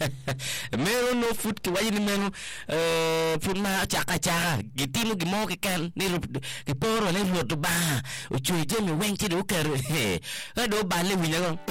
Mero no food ki waji ni mero food ma chaka gitimo gimo ke kan ni ke poro ni ro to ba uchu je mi wenchi do kar do ba le winya